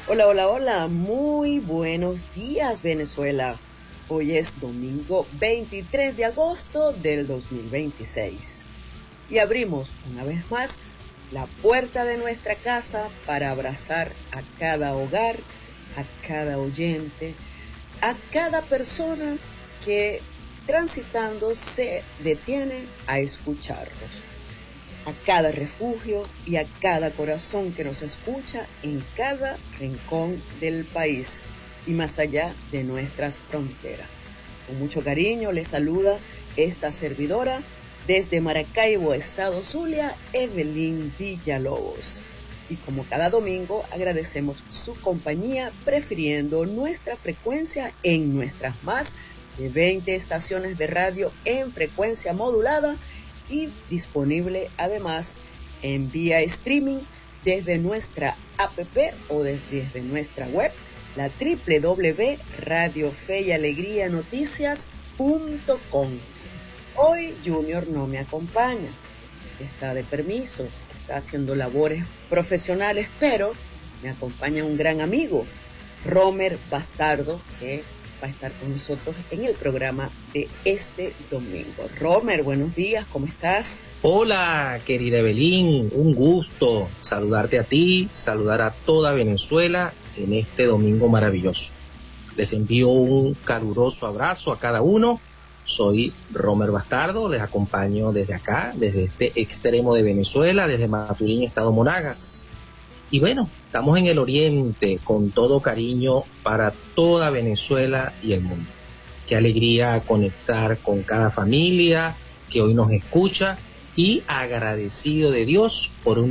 Hola, hola, hola, muy buenos días Venezuela. Hoy es domingo 23 de agosto del 2026 y abrimos una vez más la puerta de nuestra casa para abrazar a cada hogar, a cada oyente, a cada persona que transitando se detiene a escucharnos, a cada refugio y a cada corazón que nos escucha en cada rincón del país y más allá de nuestras fronteras. Con mucho cariño les saluda esta servidora desde Maracaibo, Estado Zulia, Evelyn Villalobos. Y como cada domingo agradecemos su compañía prefiriendo nuestra frecuencia en nuestras más de 20 estaciones de radio en frecuencia modulada y disponible además en vía streaming desde nuestra app o desde nuestra web, la www.radiofeyalegrianoticias.com. Hoy Junior no me acompaña, está de permiso, está haciendo labores profesionales, pero me acompaña un gran amigo, Romer Bastardo, que va a estar con nosotros en el programa de este domingo. Romer, buenos días, ¿cómo estás? Hola, querida Evelyn, un gusto saludarte a ti, saludar a toda Venezuela en este domingo maravilloso. Les envío un caluroso abrazo a cada uno. Soy Romer Bastardo, les acompaño desde acá, desde este extremo de Venezuela, desde Maturín, Estado Monagas. Y bueno, estamos en el oriente con todo cariño para toda Venezuela y el mundo. Qué alegría conectar con cada familia que hoy nos escucha y agradecido de Dios por un